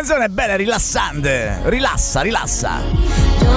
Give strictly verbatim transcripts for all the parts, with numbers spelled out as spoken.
canzone è bella, rilassante. Rilassa, rilassa.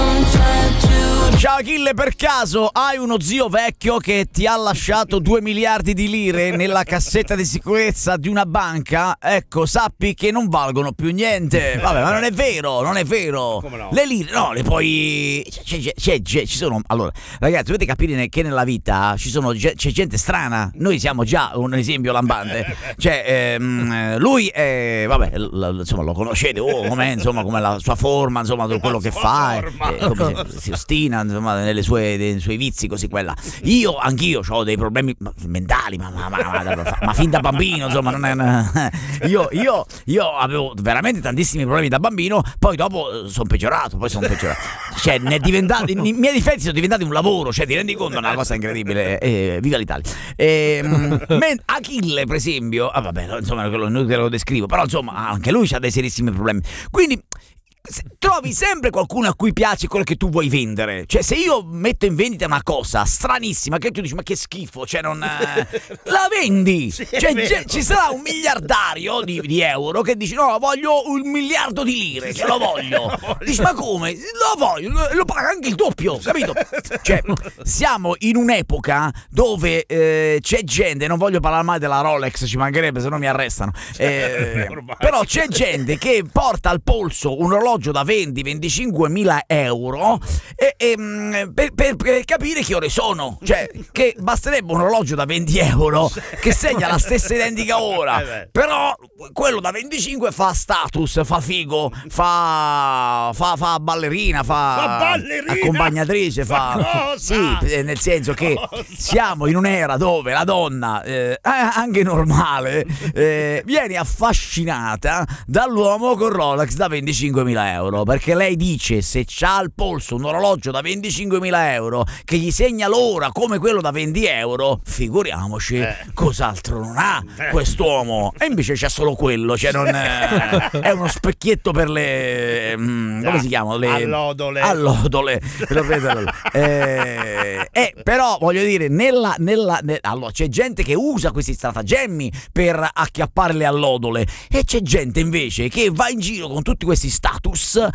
Ciao Achille, per caso hai uno zio vecchio che ti ha lasciato due miliardi di lire nella cassetta di sicurezza di una banca? Ecco, sappi che non valgono più niente. Vabbè, ma non è vero, non è vero. Come no? Le lire, no, le puoi... C'è, c'è, c'è, c'è, ci sono... Allora, ragazzi, dovete capire che nella vita ci sono, c'è gente strana. Noi siamo già un esempio lampante. Cioè, ehm, lui è... Vabbè, l- insomma, lo conoscete, oh, com'è, insomma, come la sua forma, insomma, quello che fa, eh, come si, si ostina, insomma, nelle sue, nei suoi vizi, così quella. Io, anch'io, ho dei problemi mentali, ma, ma, ma, ma, ma fin da bambino, insomma, non è, io, io, io avevo veramente tantissimi problemi da bambino, poi dopo sono peggiorato, poi sono peggiorato. Cioè, ne è diventato, i miei difetti sono diventati un lavoro, cioè, ti rendi conto? È una cosa incredibile. Eh, viva l'Italia. Eh, men- Achille, per esempio, ah, vabbè, insomma, non te lo descrivo, però insomma, anche lui ha dei serissimi problemi. Quindi trovi sempre qualcuno a cui piace quello che tu vuoi vendere. Cioè, se io metto in vendita una cosa stranissima che tu dici ma che schifo, cioè non la vendi. Sì, cioè c- ci sarà un miliardario di, di euro che dice no, voglio un miliardo di lire, ce lo voglio. Dici ma come? Lo voglio, lo, lo paga anche il doppio, capito? Cioè, siamo in un'epoca dove eh, c'è gente, non voglio parlare mai della Rolex, ci mancherebbe, se no mi arrestano. Eh, però c'è gente che porta al polso un orologio da venti venticinquemila euro e, e, per, per, per capire che ore sono, cioè che basterebbe un orologio da venti euro che segna la stessa identica ora, però quello da venticinque fa status, fa figo, fa fa, fa ballerina, fa, fa ballerina? accompagnatrice, fa, fa sì, nel senso che cosa? Siamo in un'era dove la donna eh, anche normale eh, viene affascinata dall'uomo con Rolex da venticinquemila euro, perché lei dice se c'ha al polso un orologio da venticinquemila euro che gli segna l'ora come quello da venti euro, figuriamoci eh. cos'altro non ha eh. quest'uomo. E invece c'è solo quello, cioè non è, è uno specchietto per le mh, come si chiamano? Le allodole. Allodole. eh, eh, però voglio dire, nella, nella ne, allora c'è gente che usa questi stratagemmi per acchiappare le allodole e c'è gente invece che va in giro con tutti questi status